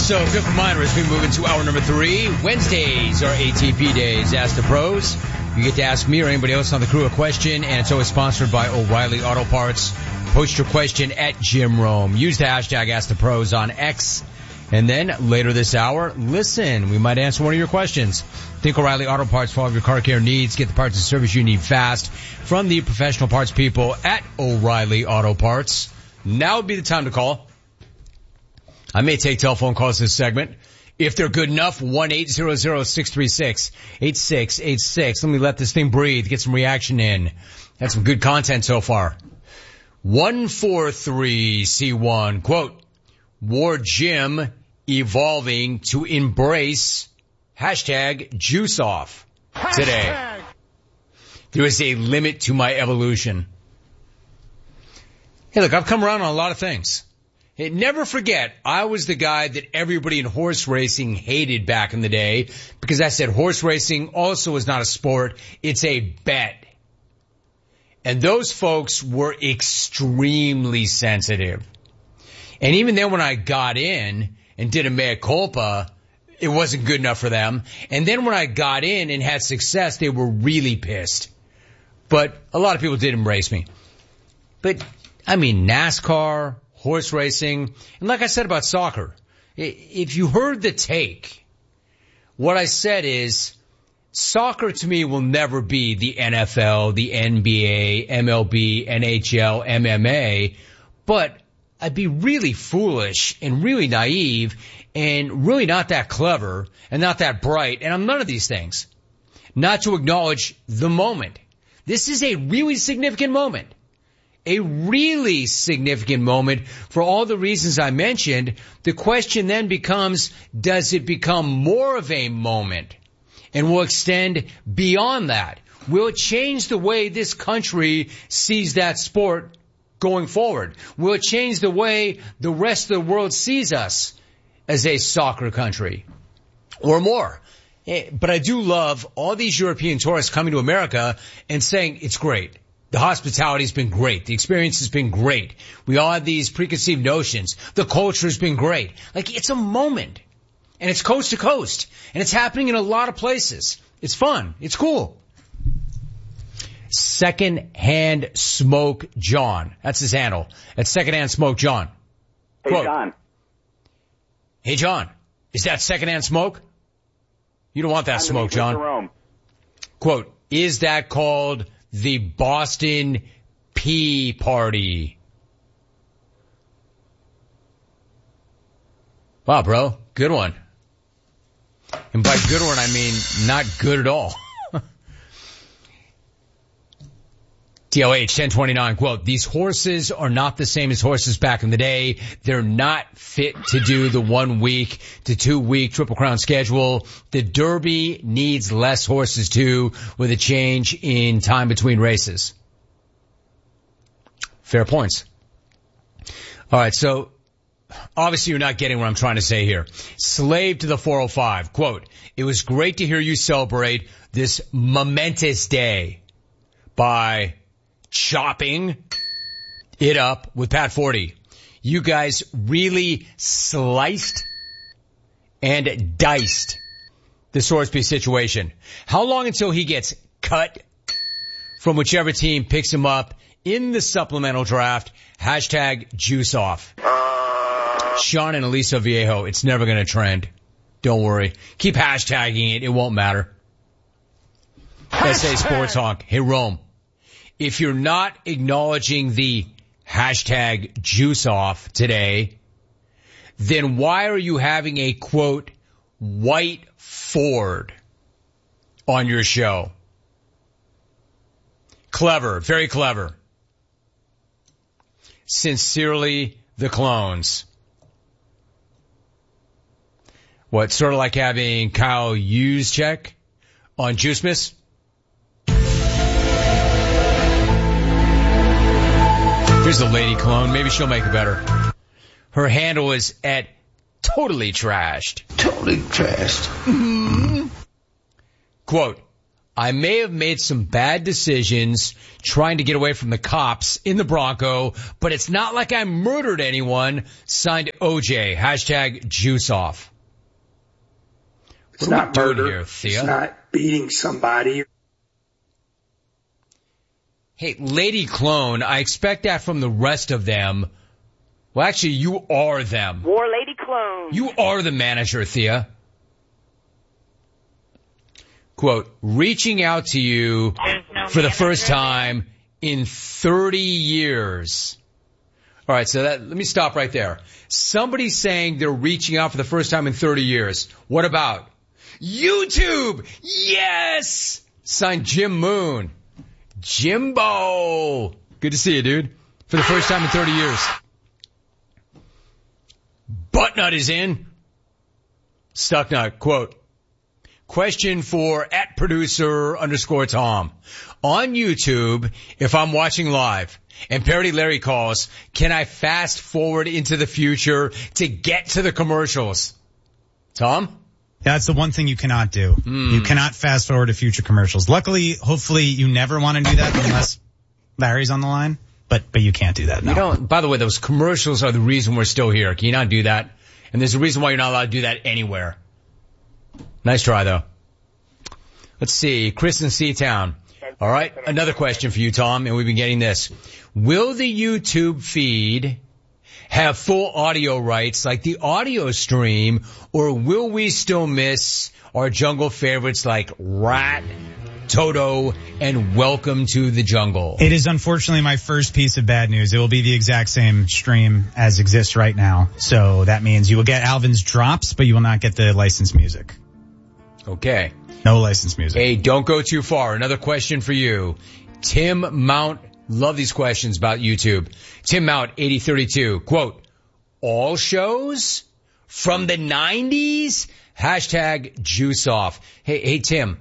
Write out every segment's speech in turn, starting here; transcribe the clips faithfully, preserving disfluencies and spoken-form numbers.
So, good reminder as we move into hour number three. Wednesdays are A T P days. Ask the Pros. You get to ask me or anybody else on the crew a question, and it's always sponsored by O'Reilly Auto Parts. Post your question at Jim Rome. Use the hashtag Ask the Pros on X. And then later this hour, listen, we might answer one of your questions. Think O'Reilly Auto Parts for all of your car care needs. Get the parts and service you need fast from the professional parts people at O'Reilly Auto Parts. Now would be the time to call. I may take telephone calls this segment. If they're good enough, one eight hundred, six three six, eight six eight six. Let me let this thing breathe, get some reaction in. Had some good content so far. one four three C one, quote, War Gym evolving to embrace hashtag juice off today. Hashtag. There is a limit to my evolution. Hey, look, I've come around on a lot of things. Hey, never forget, I was the guy that everybody in horse racing hated back in the day because I said horse racing also is not a sport, it's a bet. And those folks were extremely sensitive. And even then when I got in and did a mea culpa, it wasn't good enough for them. And then when I got in and had success, they were really pissed. But a lot of people did embrace me. But, I mean, NASCAR, horse racing, and like I said about soccer, if you heard the take, what I said is soccer to me will never be the N F L, the N B A, M L B, N H L, M M A, but I'd be really foolish and really naive and really not that clever and not that bright, and I'm none of these things, not to acknowledge the moment. This is a really significant moment. A really significant moment for all the reasons I mentioned. The question then becomes, does it become more of a moment? And will extend beyond that? Will it change the way this country sees that sport going forward? Will it change the way the rest of the world sees us as a soccer country? Or more? But I do love all these European tourists coming to America and saying it's great. The hospitality's been great. The experience has been great. We all have these preconceived notions. The culture's been great. Like, it's a moment. And it's coast to coast. And it's happening in a lot of places. It's fun. It's cool. Secondhand Smoke John. That's his handle. That's Secondhand Smoke John. Hey, Quote, John. Hey, John. Is that secondhand smoke? You don't want that smoke, John. Jerome. Quote, is that called the Boston Pea Party? Wow, bro. Good one. And by good one, I mean not good at all. T L H ten twenty-nine, quote, these horses are not the same as horses back in the day. They're not fit to do the one week to two week Triple Crown schedule. The Derby needs less horses too, with a change in time between races. Fair points. All right, so obviously you're not getting what I'm trying to say here. Slave to the four oh five, quote, it was great to hear you celebrate this momentous day by chopping it up with Pat Forty. You guys really sliced and diced the Sorsby situation. How long until he gets cut from whichever team picks him up in the supplemental draft? Hashtag juice off. Sean and Elisa Viejo, it's never going to trend. Don't worry. Keep hashtagging it. It won't matter. Hashtag. S A Sports Honk. Hey, Rome. If you're not acknowledging the hashtag juice off today, then why are you having a, quote, white Ford on your show? Clever. Very clever. Sincerely, the clones. What, sort of like having Kyle Juszczyk on Juice Miss? Here's the lady clone. Maybe she'll make it better. Her handle is at totally trashed. Totally trashed. Mm-hmm. Quote, I may have made some bad decisions trying to get away from the cops in the Bronco, but it's not like I murdered anyone. Signed O J. Hashtag juice off. It's not murder. Here, Thea? It's not beating somebody. Hey, Lady Clone, I expect that from the rest of them. Well, actually, you are them. War Lady Clone. You are the manager, Thea. Quote, reaching out to you no for the first manager. time in thirty years. All right, so that, let me stop right there. Somebody's saying they're reaching out for the first time in thirty years. What about YouTube? Yes! Signed Jim Moon. Jimbo. Good to see you, dude. For the first time in thirty years. Buttnut is in. Stucknut, quote, question for at producer underscore Tom. On YouTube, if I'm watching live and Parody Larry calls, can I fast forward into the future to get to the commercials? Tom? That's the one thing you cannot do. Mm. You cannot fast forward to future commercials. Luckily, hopefully you never want to do that unless Larry's on the line. But, but you can't do that. No. You don't, by the way, those commercials are the reason we're still here. Can you not do that? And there's a reason why you're not allowed to do that anywhere. Nice try, though. Let's see. Chris in Seatown. All right. Another question for you, Tom, and we've been getting this. Will the YouTube feed have full audio rights like the audio stream, or will we still miss our jungle favorites like Rat, Toto, and Welcome to the Jungle? It is unfortunately my first piece of bad news. It will be the exact same stream as exists right now. So that means you will get Alvin's drops, but you will not get the licensed music. Okay. No licensed music. Hey, don't go too far. Another question for you. Tim Mount, love these questions about YouTube. Tim Mount, eighty thirty-two, quote, all shows from the nineties? Hashtag juice off. Hey, hey, Tim,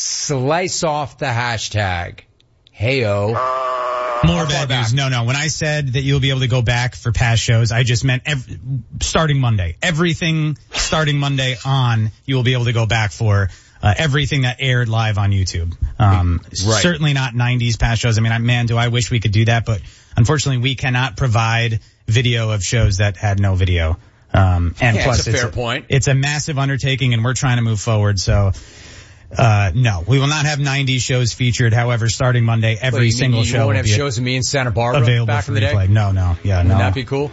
slice off the hashtag. Heyo. More bad news. No, no. When I said that you'll be able to go back for past shows, I just meant every, starting Monday. Everything starting Monday on, you will be able to go back for. Uh, everything that aired live on YouTube. Um, right. Certainly not nineties past shows. I mean, I, man, do I wish we could do that, but unfortunately we cannot provide video of shows that had no video. Um, and yeah, plus it's a fair it's point. It's a massive undertaking and we're trying to move forward. So, uh, no, we will not have nineties shows featured. However, starting Monday, every well, you single mean you show won't will have be shows of me in Santa Barbara available back for in the day? replay. No, no, yeah, no. Wouldn't that be cool?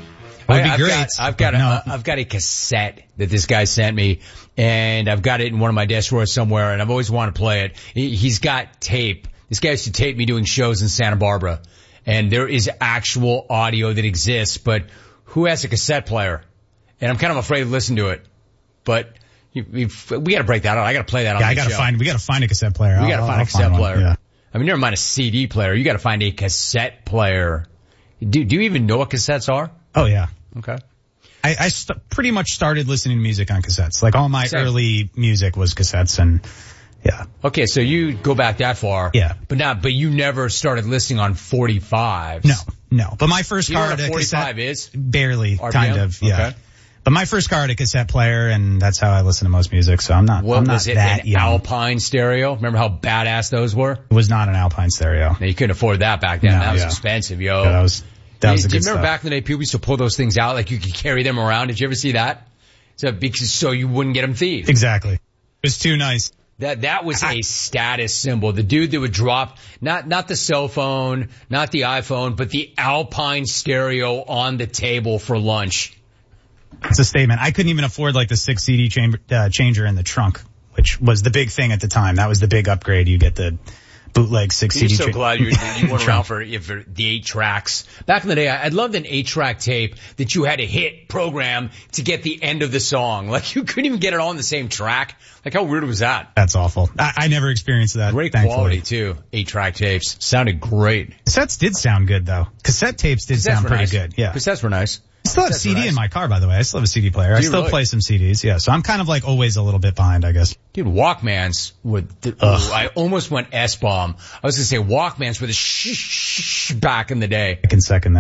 It would be I've great. Got, I've got a, no. uh, I've got a cassette that this guy sent me, and I've got it in one of my desk drawers somewhere, and I've always wanted to play it. He, he's got tape. This guy used to tape me doing shows in Santa Barbara, and there is actual audio that exists, but who has a cassette player? And I'm kind of afraid to listen to it, but you, we've, we got to break that out. I got to play that on yeah, the I gotta show. find. We got to find a cassette player. We got to I'll, find I'll a cassette find player. Yeah. I mean, never mind a C D player. You got to find a cassette player. Do, do you even know what cassettes are? Oh yeah. Okay. I, I st- pretty much started listening to music on cassettes. Like all my Same. early music was cassettes, and yeah. Okay, so you go back that far. Yeah. But not, but you never started listening on forty-fives. No, no. But my first Do you know car what a to forty-five cassette, is? barely, R P M? kind of, yeah. Okay. But my first car had a cassette player, and that's how I listen to most music. So I'm not, What I'm not was it? that An young. Alpine stereo? Remember how badass those were? It was not an Alpine stereo. Now, you couldn't afford that back then. No, that was yeah. expensive, yo. Yeah, that was that was do the you good remember stuff. back in the day, people used to pull those things out like you could carry them around? Did you ever see that? So because so you wouldn't get them thieved. Exactly. It was too nice. That that was a status symbol. The dude that would drop not not the cell phone, not the iPhone, but the Alpine stereo on the table for lunch. It's a statement. I couldn't even afford like the six C D chamber, uh, changer in the trunk, which was the big thing at the time. That was the big upgrade. You get the bootleg six You're C D. so cha- glad you you weren't around for, for the eight tracks. Back in the day, I, I loved an eight track tape that you had to hit program to get the end of the song. Like you couldn't even get it all on the same track. Like how weird was that? That's awful. I, I never experienced that. Great thankfully. quality too. Eight track tapes sounded great. Cassettes did sound good though. Cassette tapes did Cassettes sound were pretty nice. good. Yeah. Cassettes were nice. I still have Cassettes C were D nice. in my car, by the way. I still have a C D player. I Do you still really? play some C Ds. Yeah. So I'm kind of like always a little bit behind, I guess. Dude, Walkmans were, the, oh, I almost went S-bomb. I was gonna say Walkmans were the shh, shh, shh back in the day. I can second that.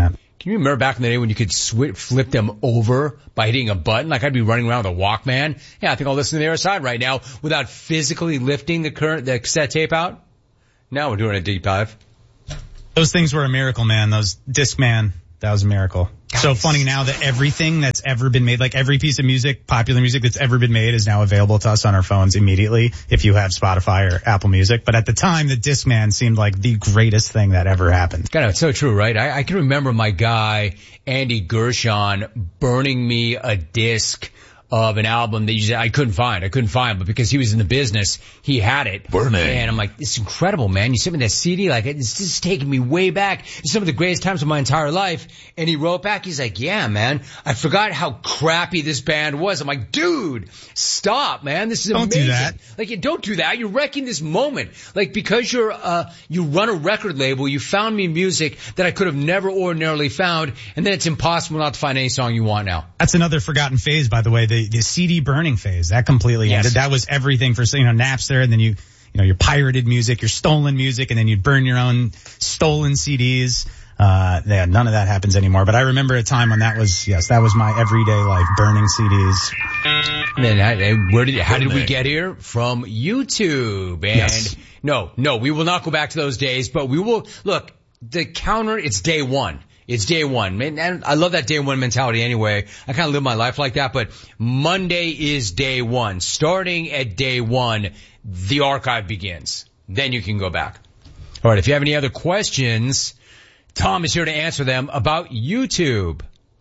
Can you remember back in the day when you could sw- flip them over by hitting a button? Like I'd be running around with a Walkman. Yeah, I think I'll listen to the other side right now without physically lifting the current, the cassette tape out. Now we're doing a deep dive. Those things were a miracle, man. Those Discman, that was a miracle. Guys. So funny now that everything that's ever been made, like every piece of music, popular music that's ever been made is now available to us on our phones immediately if you have Spotify or Apple Music. But at the time, the Discman seemed like the greatest thing that ever happened. God, it's so true, right? I, I can remember my guy, Andy Gershon, burning me a disc of an album that you just, I couldn't find. I couldn't find, but because he was in the business, he had it. Burning. And I'm like, it's incredible, man. You sent me that C D, like, it's just taking me way back. It's some of the greatest times of my entire life. And he wrote back, he's like, yeah, man, I forgot how crappy this band was. I'm like, dude, stop, man. This is don't amazing. Do that. Like, don't do that. You're wrecking this moment. Like, because you're, uh, you run a record label, you found me music that I could have never ordinarily found, and then it's impossible not to find any song you want now. That's another forgotten phase, by the way. The The C D burning phase, that completely yes. ended. That was everything for, you know, Napster, and then you, you know, your pirated music, your stolen music, and then you'd burn your own stolen C Ds. Uh, yeah, none of that happens anymore. But I remember a time when that was, yes, that was my everyday life, burning C Ds. And then where did, how did we get here? From YouTube. And yes. no, no, we will not go back to those days, but we will, look, the counter, it's day one. It's day one. Man, and I love that day one mentality anyway. I kind of live my life like that, but Monday is day one. Starting at day one, the archive begins. Then you can go back. All right. If you have any other questions, Tom is here to answer them about YouTube.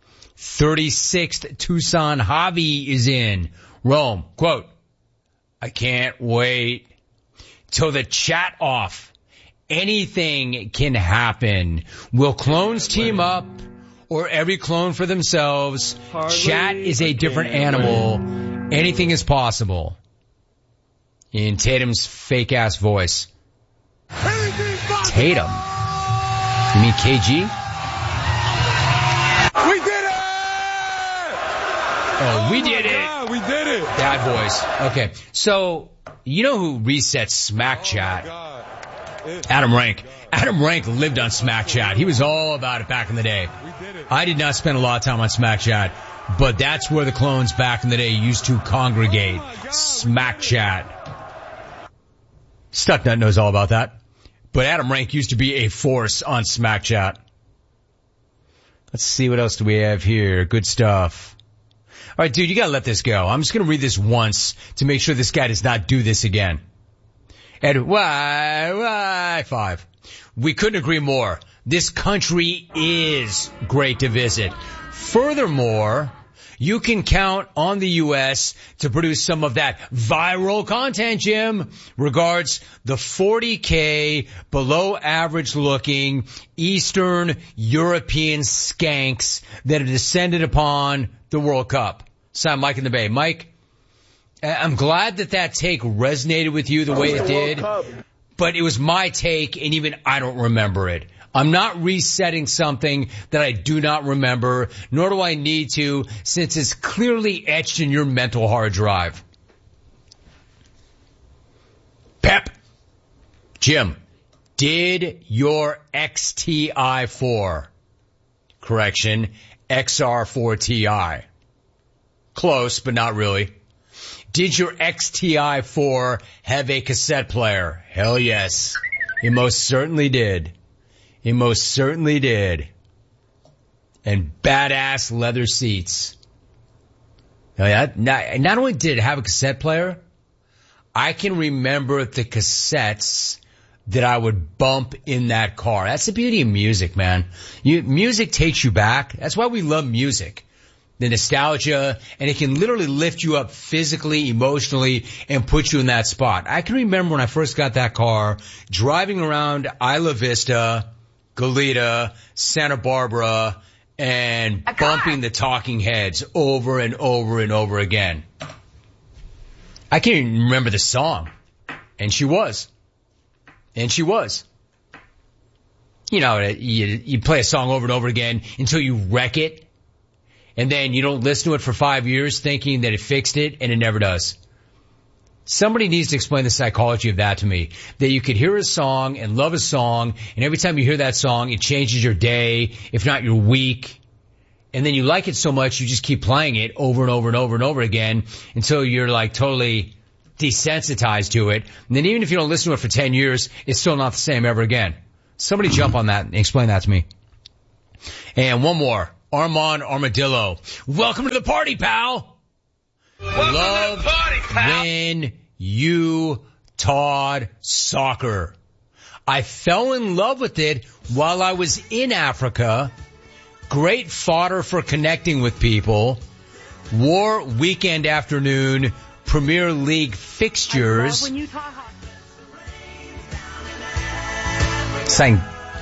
thirty-sixth Tucson Javi is in Rome. Quote, I can't wait till the chat off. Anything can happen. Will clones team up or every clone for themselves? Chat is a different animal. Anything is possible. In Tatum's fake ass voice. Tatum? You mean K G? We did it! Oh, we did it. Yeah, we did it. That voice. Okay. So, you know who resets Smack Chat? Oh, Adam Rank. Adam Rank lived on Smack Chat. He was all about it back in the day. I did not spend a lot of time on Smack Chat, but that's where the clones back in the day used to congregate. Smack Chat. Stucknut knows all about that. But Adam Rank used to be a force on Smack Chat. Let's see, what else do we have here? Good stuff. All right, dude, you gotta let this go. I'm just gonna read this once to make sure this guy does not do this again. And why, why, five. We couldn't agree more. This country is great to visit. Furthermore, you can count on the U S to produce some of that viral content, Jim. Regards, the forty K below average looking Eastern European skanks that have descended upon the World Cup. Sign Mike in the Bay. Mike? I'm glad that that take resonated with you the way it did, but it was my take, and even I don't remember it. I'm not resetting something that I do not remember, nor do I need to, since it's clearly etched in your mental hard drive. Pep. Jim, did your X T I four, correction, X R four Ti. Close, but not really. Did your X T I four have a cassette player? Hell yes. It most certainly did. It most certainly did. And badass leather seats. Now, that, not, not only did it have a cassette player, I can remember the cassettes that I would bump in that car. That's the beauty of music, man. You, music takes you back. That's why we love music. The nostalgia, and it can literally lift you up physically, emotionally, and put you in that spot. I can remember when I first got that car, driving around Isla Vista, Goleta, Santa Barbara, and bumping the Talking Heads over and over and over again. I can't even remember the song. And she was. And she was. You know, you, you play a song over and over again until you wreck it. And then you don't listen to it for five years thinking that it fixed it, and it never does. Somebody needs to explain the psychology of that to me. That you could hear a song and love a song, and every time you hear that song, it changes your day, if not your week. And then you like it so much, you just keep playing it over and over and over and over again until you're like totally desensitized to it. And then even if you don't listen to it for ten years, it's still not the same ever again. Somebody jump on that and explain that to me. And one more. Armand Armadillo. Welcome to the party, pal. Welcome Love to the party, pal. when you taught soccer. I fell in love with it while I was in Africa. Great fodder for connecting with people. War weekend afternoon Premier League fixtures. When you taught hockey. Sang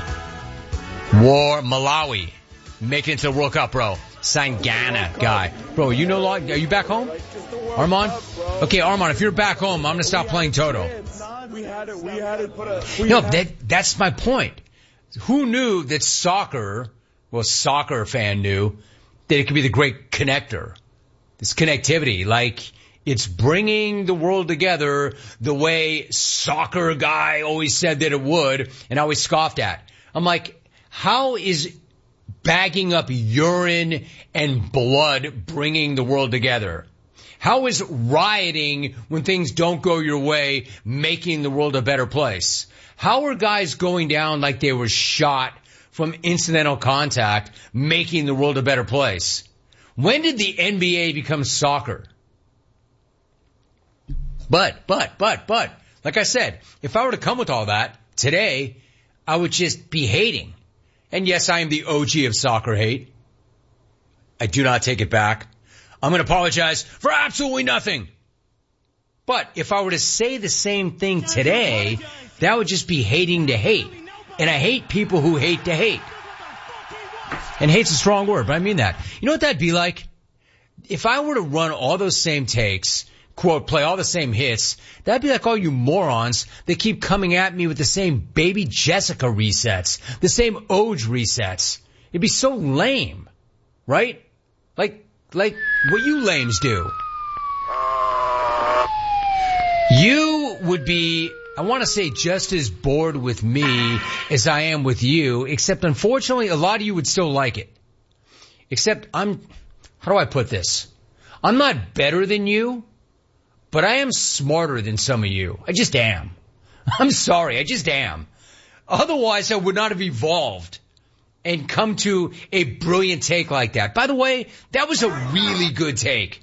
War Malawi. Making it to the World Cup, bro. Sangana guy. Bro, you no longer, are you back home? Armand? Okay, Armand, if you're back home, I'm going to stop playing Toto. We had it, we had it, put a, No, that, that's my point. Who knew that soccer, well, soccer fan knew that it could be the great connector. This connectivity, like it's bringing the world together the way soccer guy always said that it would and always scoffed at. I'm like, how is bagging up urine and blood bringing the world together? How is rioting when things don't go your way making the world a better place? How are guys going down like they were shot from incidental contact making the world a better place? When did the N B A become soccer? But, but, but, but, like I said, if I were to come with all that today, I would just be hating. And yes, I am the O G of soccer hate. I do not take it back. I'm going to apologize for absolutely nothing. But if I were to say the same thing today, that would just be hating to hate. And I hate people who hate to hate. And hate's a strong word, but I mean that. You know what that'd be like? If I were to run all those same takes, quote, play all the same hits, that'd be like all you morons that keep coming at me with the same Baby Jessica resets, the same Oj resets. It'd be so lame, right? Like, like what you lames do. You would be, I want to say, just as bored with me as I am with you, except unfortunately a lot of you would still like it. Except I'm, how do I put this? I'm not better than you, but I am smarter than some of you. I just am. I'm sorry, I just am. Otherwise I would not have evolved and come to a brilliant take like that. By the way, that was a really good take.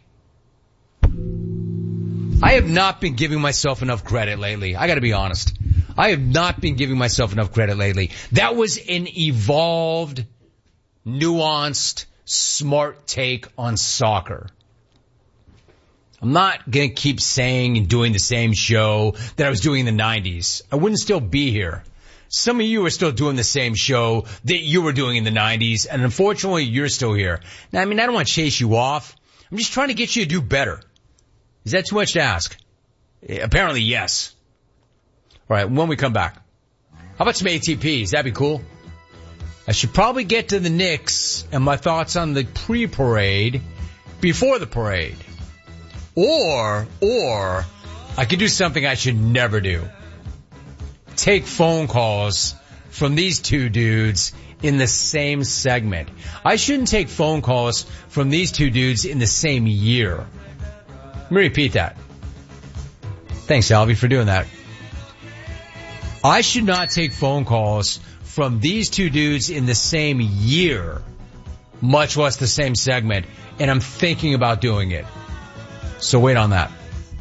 I have not been giving myself enough credit lately. I gotta be honest. I have not been giving myself enough credit lately. That was an evolved, nuanced, smart take on soccer. I'm not gonna keep saying and doing the same show that I was doing in the nineties. I wouldn't still be here. Some of you are still doing the same show that you were doing in the nineties, and unfortunately you're still here. Now, I mean, I don't want to chase you off. I'm just trying to get you to do better. Is that too much to ask? Apparently, yes. All right, when we come back. How about some A T Ps? That'd be cool. I should probably get to the Knicks and my thoughts on the pre-parade before the parade. Or, or, I could do something I should never do. Take phone calls from these two dudes in the same segment. I shouldn't take phone calls from these two dudes in the same year. Let me repeat that. Thanks, Alvy, for doing that. I should not take phone calls from these two dudes in the same year, much less the same segment, and I'm thinking about doing it. So wait on that.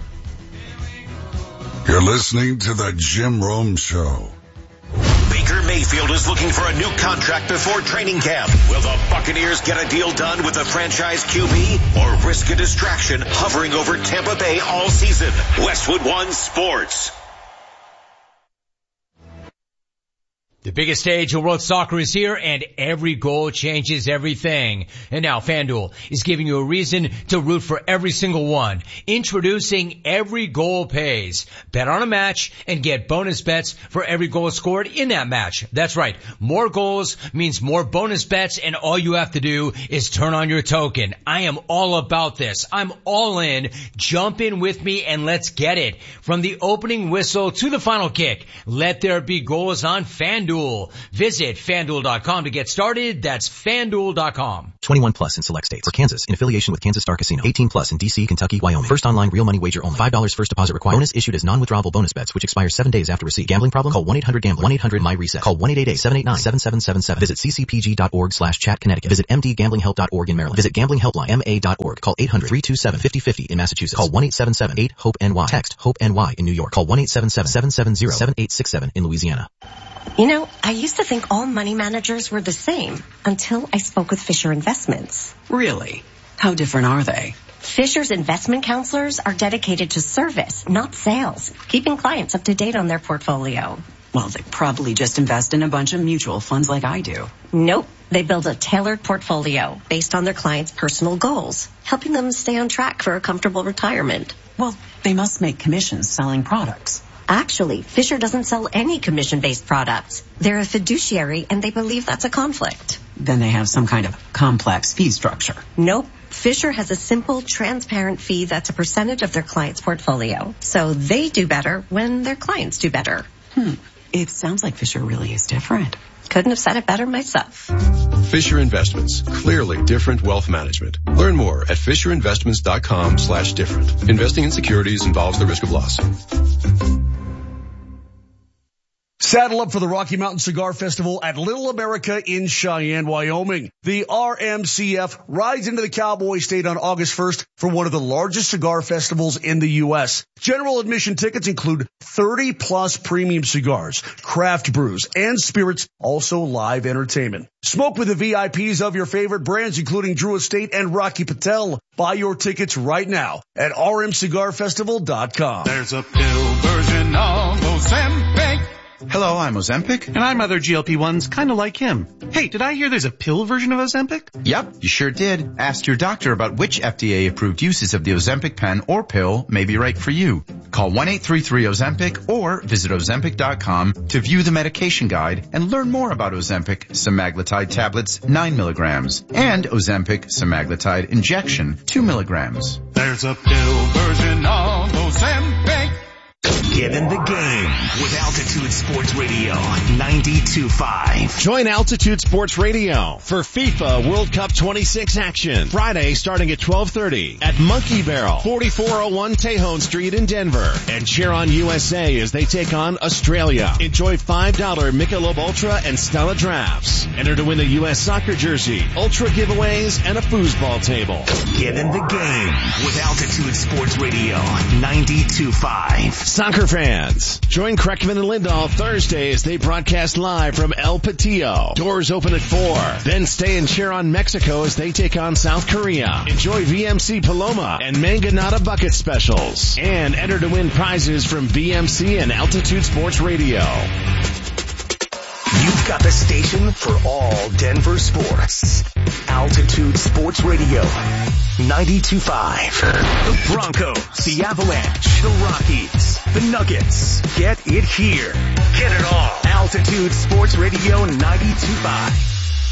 You're listening to the Jim Rome Show. Baker Mayfield is looking for a new contract before training camp. Will the Buccaneers get a deal done with the franchise Q B or risk a distraction hovering over Tampa Bay all season? Westwood One Sports. The biggest stage of world soccer is here, and every goal changes everything. And now FanDuel is giving you a reason to root for every single one. Introducing Every Goal Pays. Bet on a match and get bonus bets for every goal scored in that match. That's right. More goals means more bonus bets, and all you have to do is turn on your token. I am all about this. I'm all in. Jump in with me and let's get it. From the opening whistle to the final kick, let there be goals on FanDuel. Visit FanDuel dot com to get started. That's FanDuel dot com. twenty-one plus in select states. For Kansas, in affiliation with Kansas Star Casino. eighteen plus in D C, Kentucky, Wyoming. First online real money wager only. five dollars first deposit required. Bonus issued as non-withdrawable bonus bets, which expire seven days after receipt. Gambling problem? Call one eight hundred gambler. one eight hundred my reset. Call one eight eight eight, seven eight nine, seven seven seven seven. Visit c c p g dot org slash chat Connecticut. Visit m d gambling help dot org in Maryland. Visit gambling helpline m a dot org. Call eight hundred, three two seven, five oh five oh in Massachusetts. Call one eight seven seven, eight, hope N Y. Text HOPE N Y in New York. Call one eight seven seven, seven seven zero, seven eight six seven in Louisiana. You know, I used to think all money managers were the same until I spoke with Fisher Investments. Really? How different are they? Fisher's investment counselors are dedicated to service, not sales, keeping clients up to date on their portfolio. Well, they probably just invest in a bunch of mutual funds like I do. Nope. They build a tailored portfolio based on their clients' personal goals, helping them stay on track for a comfortable retirement. Well, they must make commissions selling products. Actually, Fisher doesn't sell any commission-based products. They're a fiduciary, and they believe that's a conflict. Then they have some kind of complex fee structure. Nope. Fisher has a simple, transparent fee that's a percentage of their client's portfolio. So they do better when their clients do better. Hmm. It sounds like Fisher really is different. Couldn't have said it better myself. Fisher Investments. Clearly different wealth management. Learn more at fisher investments dot com slash different. Investing in securities involves the risk of loss. Saddle up for the Rocky Mountain Cigar Festival at Little America in Cheyenne, Wyoming. The R M C F rides into the Cowboy State on August first for one of the largest cigar festivals in the U S. General admission tickets include thirty plus premium cigars, craft brews, and spirits, also live entertainment. Smoke with the V I Ps of your favorite brands, including Drew Estate and Rocky Patel. Buy your tickets right now at r m cigar festival dot com. There's a pill version of Ozempic. Hello, I'm Ozempic. And I'm other G L P ones, kind of like him. Hey, did I hear there's a pill version of Ozempic? Yep, you sure did. Ask your doctor about which F D A-approved uses of the Ozempic pen or pill may be right for you. Call one eight three three Ozempic or visit Ozempic dot com to view the medication guide and learn more about Ozempic semaglutide tablets, nine milligrams, and Ozempic semaglutide injection, two milligrams. There's a pill version of Ozempic. Get in the game with Altitude Sports Radio ninety-two point five. Join Altitude Sports Radio for FIFA World Cup twenty-six action. Friday starting at twelve thirty at Monkey Barrel, forty-four oh one Tejon Street in Denver. And cheer on U S A as they take on Australia. Enjoy five dollar Michelob Ultra and Stella drafts. Enter to win a U S soccer jersey, Ultra giveaways, and a foosball table. Get in the game with Altitude Sports Radio ninety-two point five. Soccer fans, join Kreckman and Lindahl Thursday as they broadcast live from El Patillo. Doors open at four. Then stay and cheer on Mexico as they take on South Korea. Enjoy V M C Paloma and Manganata bucket specials. And enter to win prizes from V M C and Altitude Sports Radio. You've got the station for all Denver sports. Altitude Sports Radio ninety-two point five. The Broncos, the Avalanche, the Rockies, the Nuggets. Get it here. Get it all. Altitude Sports Radio ninety-two point five.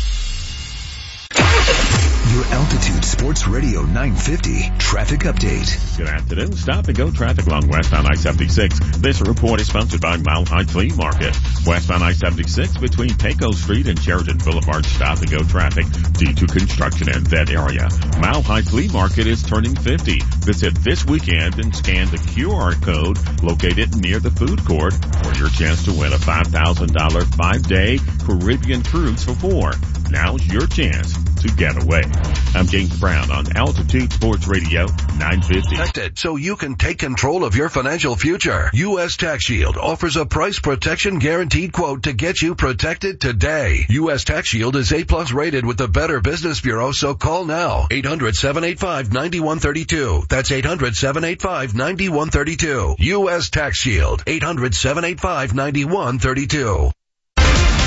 Your Altitude Sports Radio nine fifty traffic update. Good afternoon. Stop and go traffic along westbound I seventy-six. This report is sponsored by Mile High Flea Market. Westbound I seventy-six between Pecos Street and Sheridan Boulevard. Stop and go traffic due to construction in that area. Mile High Flea Market is turning fifty. Visit this weekend and scan the Q R code located near the food court for your chance to win a five thousand dollars five-day Caribbean cruise for four. Now's your chance to get away. I'm James Brown on Altitude Sports Radio nine fifty. So you can take control of your financial future. U S Tax Shield offers a price protection guaranteed quote to get you protected today. U S Tax Shield is A plus rated with the Better Business Bureau, so call now. eight hundred, seven eight five, nine one three two. That's eight hundred, seven eight five, nine one three two. U S Tax Shield. eight hundred, seven eight five, nine one three two.